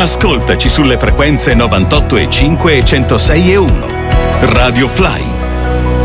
Ascoltaci sulle frequenze 98,5 e 106,1. Radio Fly.